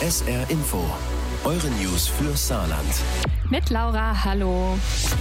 SR Info. Eure News für Saarland. Mit Laura, hallo.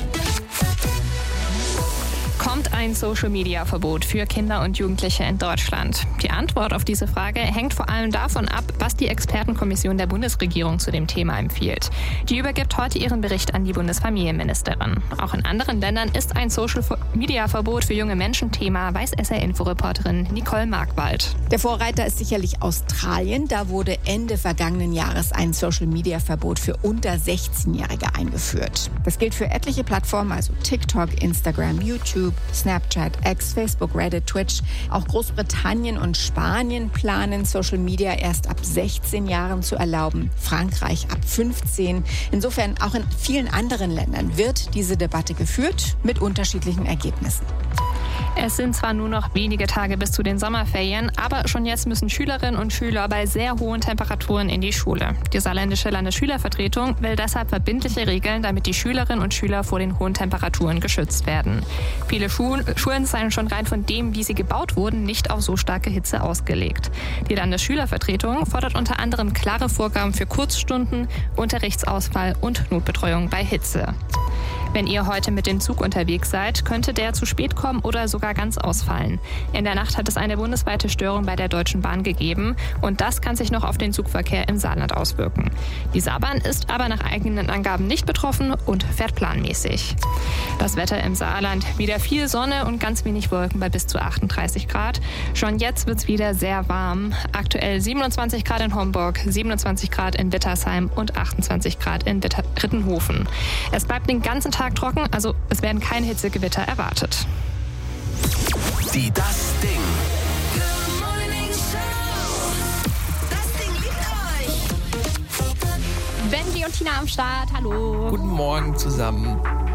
Kommt ein Social-Media-Verbot für Kinder und Jugendliche in Deutschland? Die Antwort auf diese Frage hängt vor allem davon ab, was die Expertenkommission der Bundesregierung zu dem Thema empfiehlt. Die übergibt heute ihren Bericht an die Bundesfamilienministerin. Auch in anderen Ländern ist ein Social-Media-Verbot für junge Menschen Thema, weiß SR-Info-Reporterin Nicole Markwald. Der Vorreiter ist sicherlich Australien. Da wurde Ende vergangenen Jahres ein Social-Media-Verbot für unter 16-Jährige eingeführt. Das gilt für etliche Plattformen, also TikTok, Instagram, YouTube, Snapchat, X, Facebook, Reddit, Twitch. Auch Großbritannien und Spanien planen, Social Media erst ab 16 Jahren zu erlauben. Frankreich ab 15. Insofern auch in vielen anderen Ländern wird diese Debatte geführt mit unterschiedlichen Ergebnissen. Es sind zwar nur noch wenige Tage bis zu den Sommerferien, aber schon jetzt müssen Schülerinnen und Schüler bei sehr hohen Temperaturen in die Schule. Die saarländische Landesschülervertretung will deshalb verbindliche Regeln, damit die Schülerinnen und Schüler vor den hohen Temperaturen geschützt werden. Viele Schulen seien schon rein von dem, wie sie gebaut wurden, nicht auf so starke Hitze ausgelegt. Die Landesschülervertretung fordert unter anderem klare Vorgaben für Kurzstunden, Unterrichtsausfall und Notbetreuung bei Hitze. Wenn ihr heute mit dem Zug unterwegs seid, könnte der zu spät kommen oder sogar ganz ausfallen. In der Nacht hat es eine bundesweite Störung bei der Deutschen Bahn gegeben und das kann sich noch auf den Zugverkehr im Saarland auswirken. Die Saarbahn ist aber nach eigenen Angaben nicht betroffen und fährt planmäßig. Das Wetter im Saarland: wieder viel Sonne und ganz wenig Wolken bei bis zu 38 Grad. Schon jetzt wird es wieder sehr warm. Aktuell 27 Grad in Homburg, 27 Grad in Wittersheim und 28 Grad in Rittenhofen. Es bleibt den ganzen Tag trocken, also es werden keine Hitzegewitter erwartet. Die Das Ding. Das Ding liebt euch. Benji und Tina am Start, hallo. Guten Morgen zusammen.